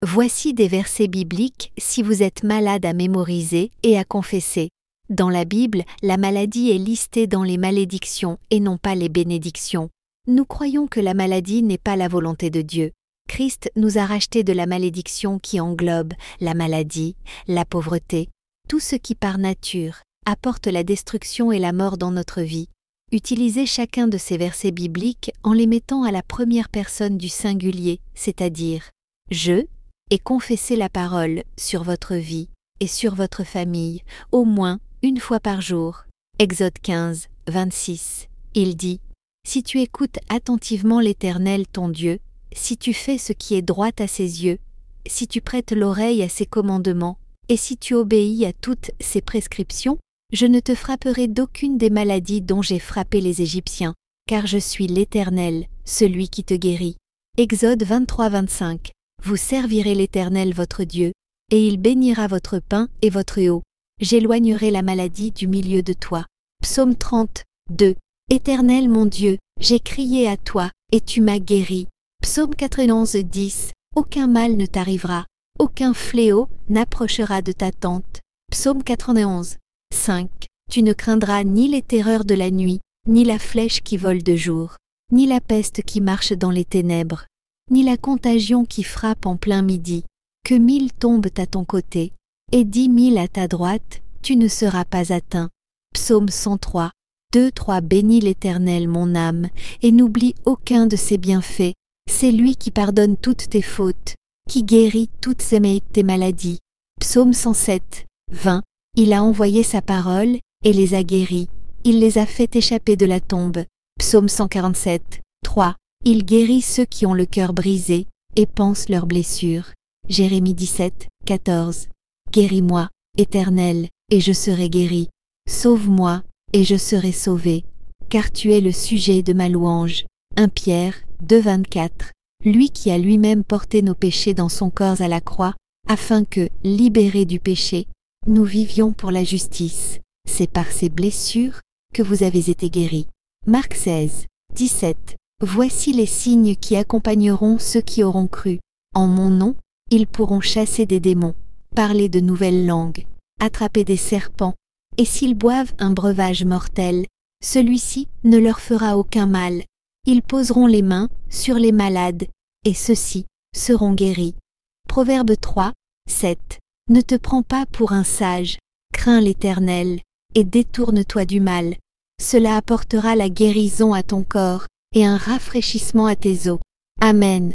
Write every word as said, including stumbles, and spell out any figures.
Voici des versets bibliques si vous êtes malade à mémoriser et à confesser. Dans la Bible, la maladie est listée dans les malédictions et non pas les bénédictions. Nous croyons que la maladie n'est pas la volonté de Dieu. Christ nous a rachetés de la malédiction qui englobe la maladie, la pauvreté, tout ce qui par nature apporte la destruction et la mort dans notre vie. Utilisez chacun de ces versets bibliques en les mettant à la première personne du singulier, c'est-à-dire « je » et confessez la parole sur votre vie et sur votre famille, au moins une fois par jour. Exode quinze, vingt-six. Il dit « Si tu écoutes attentivement l'Éternel ton Dieu, si tu fais ce qui est droit à ses yeux, si tu prêtes l'oreille à ses commandements, et si tu obéis à toutes ses prescriptions, je ne te frapperai d'aucune des maladies dont j'ai frappé les Égyptiens, car je suis l'Éternel, celui qui te guérit. » Exode vingt-trois, vingt-cinq. Vous servirez l'Éternel votre Dieu, et il bénira votre pain et votre eau. J'éloignerai la maladie du milieu de toi. Psaume trente, deux. Éternel mon Dieu, j'ai crié à toi, et tu m'as guéri. Psaume quatre-vingt-onze, dix. Aucun mal ne t'arrivera, aucun fléau n'approchera de ta tente. Psaume quatre-vingt-onze, cinq. Tu ne craindras ni les terreurs de la nuit, ni la flèche qui vole de jour, ni la peste qui marche dans les ténèbres, ni la contagion qui frappe en plein midi. Que mille tombent à ton côté, et dix mille à ta droite, tu ne seras pas atteint. Psaume cent trois, deux, trois. Bénis l'Éternel mon âme, et n'oublie aucun de ses bienfaits. C'est lui qui pardonne toutes tes fautes, qui guérit toutes tes maladies. Psaume cent sept, vingt. Il a envoyé sa parole, et les a guéris. Il les a fait échapper de la tombe. Psaume cent quarante-sept, trois. Il guérit ceux qui ont le cœur brisé, et pense leurs blessures. Jérémie dix-sept, quatorze. Guéris-moi, Éternel, et je serai guéri. Sauve-moi, et je serai sauvé, car tu es le sujet de ma louange. un Pierre deux, vingt-quatre. Lui qui a lui-même porté nos péchés dans son corps à la croix, afin que, libérés du péché, nous vivions pour la justice. C'est par ses blessures que vous avez été guéris. Marc seize, dix-sept. Voici les signes qui accompagneront ceux qui auront cru. En mon nom, ils pourront chasser des démons, parler de nouvelles langues, attraper des serpents, et s'ils boivent un breuvage mortel, celui-ci ne leur fera aucun mal. Ils poseront les mains sur les malades, et ceux-ci seront guéris. Proverbe trois, sept. Ne te prends pas pour un sage, crains l'Éternel, et détourne-toi du mal. Cela apportera la guérison à ton corps, et un rafraîchissement à tes os. Amen.